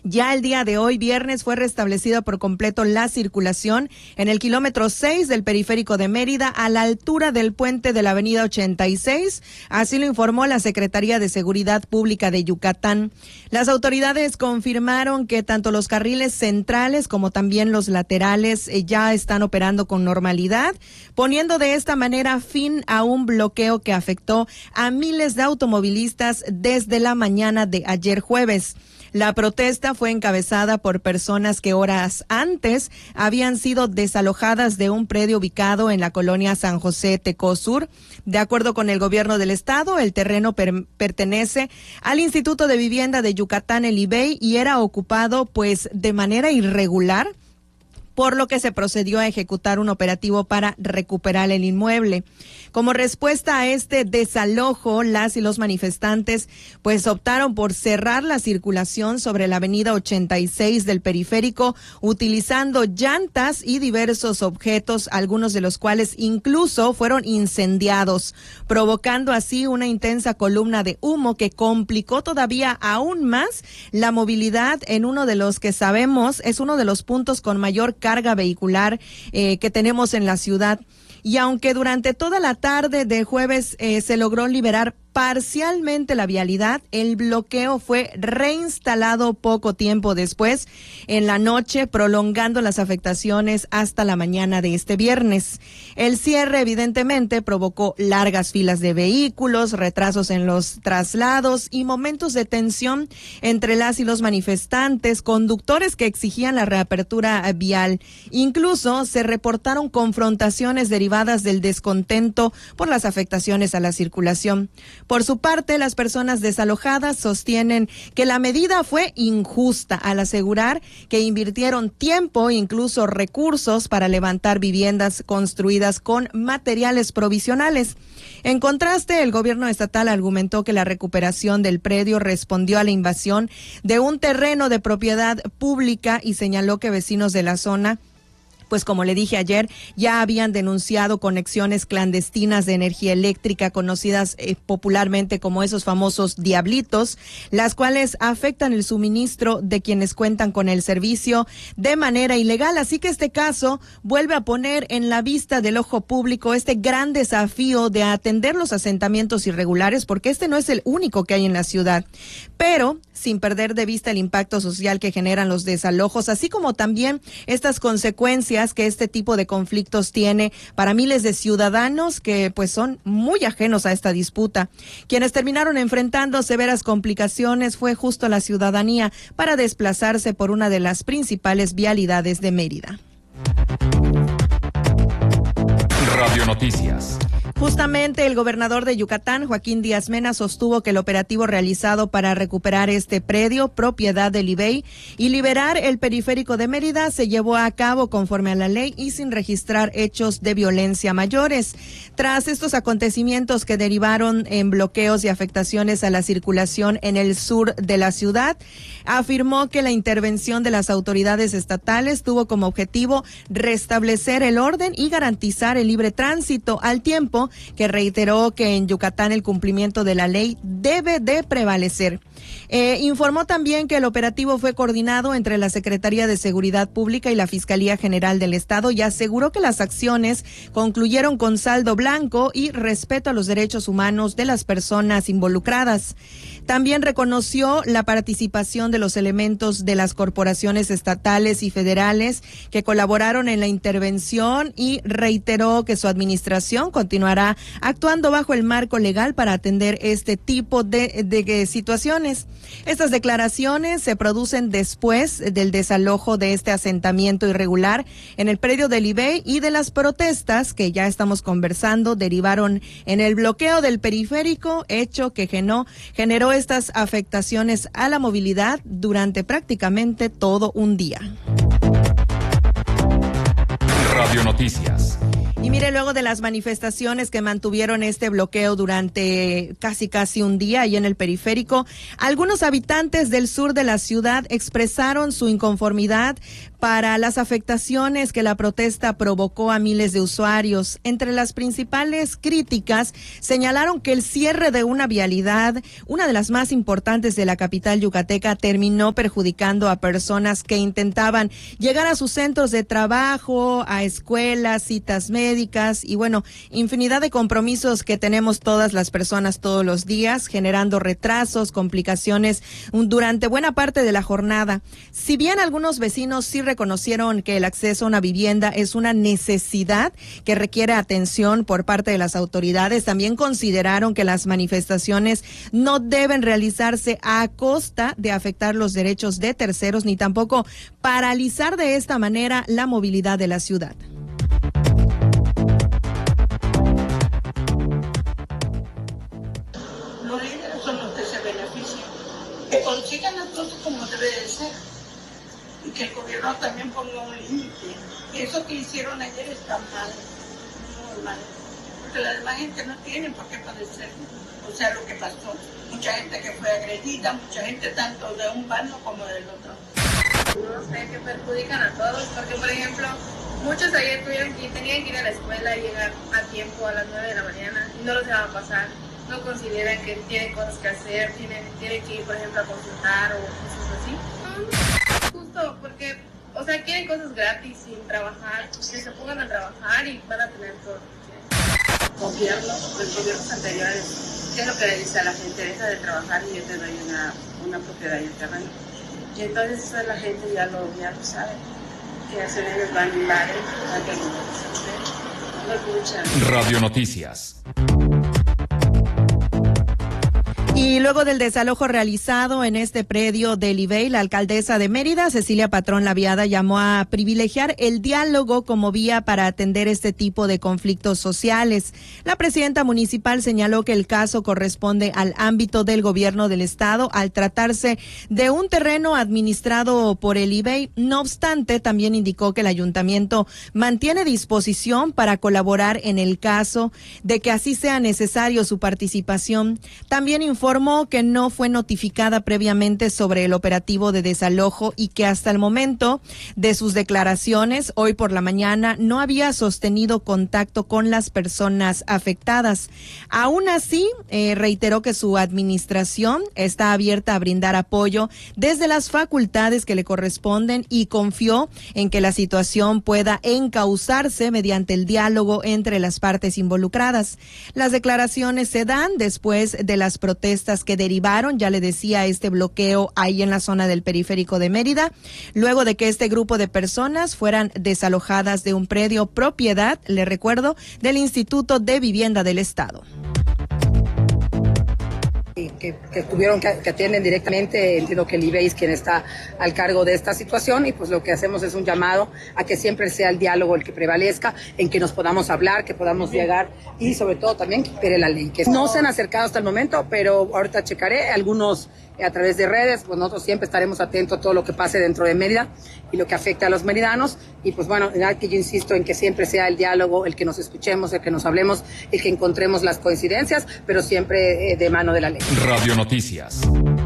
Ya el día de hoy, viernes, fue restablecida por completo la circulación en el kilómetro 6 del periférico de Mérida a la altura del puente de la avenida 86. Así lo informó la Secretaría de Seguridad Pública de Yucatán. Las autoridades confirmaron que tanto los carriles centrales como también los laterales ya están operando con normalidad, poniendo de esta manera fin a un bloqueo que afectó a miles de automovilistas desde la mañana de ayer jueves. La protesta fue encabezada por personas que horas antes habían sido desalojadas de un predio ubicado en la colonia San José Tecó Sur. De acuerdo con el gobierno del estado, el terreno pertenece al Instituto de Vivienda de Yucatán, el IBEI, y era ocupado pues de manera irregular, por lo que se procedió a ejecutar un operativo para recuperar el inmueble. Como respuesta a este desalojo, las y los manifestantes pues optaron por cerrar la circulación sobre la avenida 86 del periférico, utilizando llantas y diversos objetos, algunos de los cuales incluso fueron incendiados, provocando así una intensa columna de humo que complicó todavía aún más la movilidad en uno de los que sabemos es uno de los puntos con mayor carga vehicular que tenemos en la ciudad. Y aunque durante toda la tarde de jueves se logró liberar parcialmente la vialidad, el bloqueo fue reinstalado poco tiempo después en la noche, prolongando las afectaciones hasta la mañana de este viernes. El cierre evidentemente provocó largas filas de vehículos, retrasos en los traslados y momentos de tensión entre las y los manifestantes, conductores que exigían la reapertura vial. Incluso se reportaron confrontaciones derivadas del descontento por las afectaciones a la circulación. Por su parte, las personas desalojadas sostienen que la medida fue injusta al asegurar que invirtieron tiempo, incluso recursos, para levantar viviendas construidas con materiales provisionales. En contraste, el gobierno estatal argumentó que la recuperación del predio respondió a la invasión de un terreno de propiedad pública y señaló que vecinos de la zona, pues como le dije ayer, ya habían denunciado conexiones clandestinas de energía eléctrica conocidas popularmente como esos famosos diablitos, las cuales afectan el suministro de quienes cuentan con el servicio de manera ilegal. Así que este caso vuelve a poner en la vista del ojo público este gran desafío de atender los asentamientos irregulares, porque este no es el único que hay en la ciudad, pero sin perder de vista el impacto social que generan los desalojos, así como también estas consecuencias que este tipo de conflictos tiene para miles de ciudadanos que pues son muy ajenos a esta disputa. Quienes terminaron enfrentando severas complicaciones fue justo la ciudadanía para desplazarse por una de las principales vialidades de Mérida. Radio Noticias. Justamente el gobernador de Yucatán, Joaquín Díaz Mena, sostuvo que el operativo realizado para recuperar este predio, propiedad del IBEI, y liberar el periférico de Mérida se llevó a cabo conforme a la ley y sin registrar hechos de violencia mayores. Tras estos acontecimientos que derivaron en bloqueos y afectaciones a la circulación en el sur de la ciudad, afirmó que la intervención de las autoridades estatales tuvo como objetivo restablecer el orden y garantizar el libre tránsito, al tiempo que reiteró que en Yucatán el cumplimiento de la ley debe de prevalecer. Informó también que el operativo fue coordinado entre la Secretaría de Seguridad Pública y la Fiscalía General del Estado y aseguró que las acciones concluyeron con saldo blanco y respeto a los derechos humanos de las personas involucradas. También reconoció la participación de los elementos de las corporaciones estatales y federales que colaboraron en la intervención y reiteró que su administración continuará actuando bajo el marco legal para atender este tipo de situaciones. Estas declaraciones se producen después del desalojo de este asentamiento irregular en el predio del IBEI y de las protestas que ya estamos conversando derivaron en el bloqueo del periférico, hecho que generó estas afectaciones a la movilidad durante prácticamente todo un día. Radio Noticias. Y mire, luego de las manifestaciones que mantuvieron este bloqueo durante casi un día ahí en el periférico, algunos habitantes del sur de la ciudad expresaron su inconformidad para las afectaciones que la protesta provocó a miles de usuarios. Entre las principales críticas, señalaron que el cierre de una vialidad, una de las más importantes de la capital yucateca, terminó perjudicando a personas que intentaban llegar a sus centros de trabajo, a escuelas, citas médicas y bueno, infinidad de compromisos que tenemos todas las personas todos los días, generando retrasos, complicaciones durante buena parte de la jornada. Si bien algunos vecinos sí reconocieron que el acceso a una vivienda es una necesidad que requiere atención por parte de las autoridades, también consideraron que las manifestaciones no deben realizarse a costa de afectar los derechos de terceros ni tampoco paralizar de esta manera la movilidad de la ciudad. Los líderes son los que se benefician, que consigan las cosas como debe de ser y que el gobierno también ponga un límite. Eso que hicieron ayer está mal, muy mal, porque la demás gente no tiene por qué padecer, o sea, lo que pasó. Mucha gente que fue agredida, mucha gente tanto de un bando como del otro. No sé, que perjudican a todos, porque por ejemplo, muchos ayer tenían que ir a la escuela y llegar a tiempo a las 9 de la mañana y no los dejaban pasar. No consideran que tienen cosas que hacer, tienen que ir, por ejemplo, a consultar o cosas así. Justo porque, o sea, quieren cosas gratis sin trabajar, que se pongan a trabajar y van a tener todo. Los gobiernos anteriores, ¿qué es lo que le dice a la gente? Deja de trabajar y yo te doy una propiedad y el terreno. Y entonces eso la gente ya lo sabe, que hacen ellos van a invadir, no escuchan. Radio Noticias. Y luego del desalojo realizado en este predio del IBEI, la alcaldesa de Mérida, Cecilia Patrón Laviada, llamó a privilegiar el diálogo como vía para atender este tipo de conflictos sociales. La presidenta municipal señaló que el caso corresponde al ámbito del gobierno del estado al tratarse de un terreno administrado por el IBEI. No obstante, también indicó que el ayuntamiento mantiene disposición para colaborar en el caso de que así sea necesario su participación. También informó que no fue notificada previamente sobre el operativo de desalojo y que hasta el momento de sus declaraciones, hoy por la mañana, no había sostenido contacto con las personas afectadas. Aún así, reiteró que su administración está abierta a brindar apoyo desde las facultades que le corresponden y confió en que la situación pueda encauzarse mediante el diálogo entre las partes involucradas. Las declaraciones se dan después de las protestas que derivaron, ya le decía, este bloqueo ahí en la zona del periférico de Mérida, luego de que este grupo de personas fueran desalojadas de un predio propiedad, le recuerdo, del Instituto de Vivienda del Estado. Que atienden directamente. Entiendo que el IBEI es quien está al cargo de esta situación y pues lo que hacemos es un llamado a que siempre sea el diálogo el que prevalezca, en que nos podamos hablar, que podamos llegar y sobre todo también que impere la ley. Que no se han acercado hasta el momento, pero ahorita checaré algunos a través de redes. Pues nosotros siempre estaremos atentos a todo lo que pase dentro de Mérida y lo que afecta a los meridanos y pues bueno, que yo insisto en que siempre sea el diálogo, el que nos escuchemos, el que nos hablemos, el que encontremos las coincidencias, pero siempre de mano de la ley. Radio Noticias.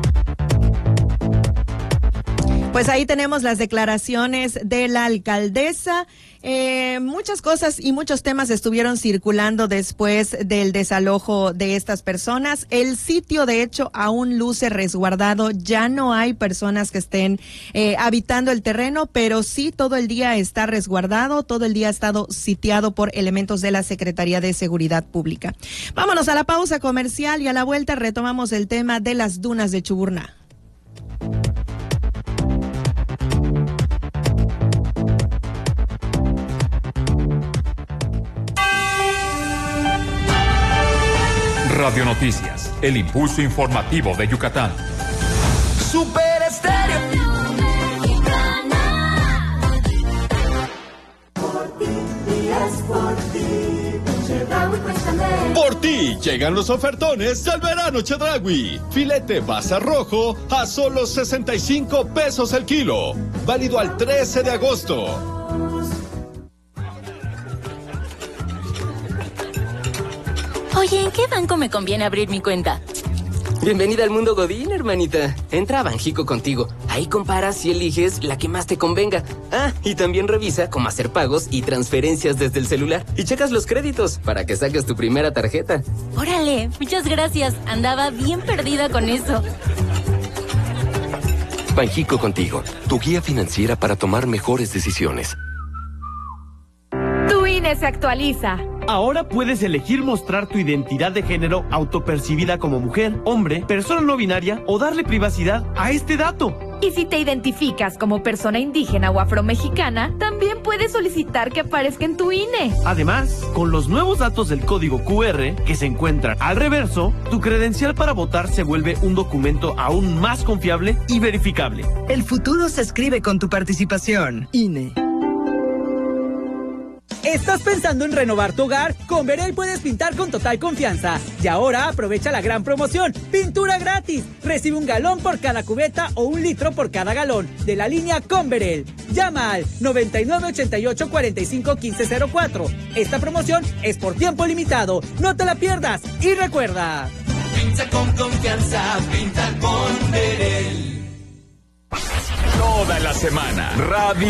Pues ahí tenemos las declaraciones de la alcaldesa. Muchas cosas y muchos temas estuvieron circulando después del desalojo de estas personas. El sitio, de hecho, aún luce resguardado. Ya no hay personas que estén habitando el terreno, pero sí todo el día está resguardado. Todo el día ha estado sitiado por elementos de la Secretaría de Seguridad Pública. Vámonos a la pausa comercial y a la vuelta retomamos el tema de las dunas de Chuburná. Radio Noticias, el impulso informativo de Yucatán. Super Estéreo. Por ti llegan los ofertones del verano Chedraui. Filete basa rojo a solo 65 pesos el kilo. Válido al 13 de agosto. Oye, ¿en qué banco me conviene abrir mi cuenta? Bienvenida al mundo Godín, hermanita. Entra a Banjico Contigo. Ahí comparas y eliges la que más te convenga. Ah, y también revisa cómo hacer pagos y transferencias desde el celular. Y checas los créditos para que saques tu primera tarjeta. Órale, muchas gracias. Andaba bien perdida con eso. Banjico Contigo, tu guía financiera para tomar mejores decisiones. Tu INE se actualiza. Ahora puedes elegir mostrar tu identidad de género autopercibida como mujer, hombre, persona no binaria o darle privacidad a este dato. Y si te identificas como persona indígena o afromexicana, también puedes solicitar que aparezca en tu INE. Además, con los nuevos datos del código QR que se encuentran al reverso, tu credencial para votar se vuelve un documento aún más confiable y verificable. El futuro se escribe con tu participación. INE. ¿Estás pensando en renovar tu hogar? Con Verel puedes pintar con total confianza. Y ahora aprovecha la gran promoción. ¡Pintura gratis! Recibe 1 galón por cada cubeta o 1 litro por cada galón de la línea con Verel. Llama al 9988-451504. Esta promoción es por tiempo limitado. ¡No te la pierdas! Y recuerda... Pinta con confianza, pinta con Verel. Toda la semana, Radio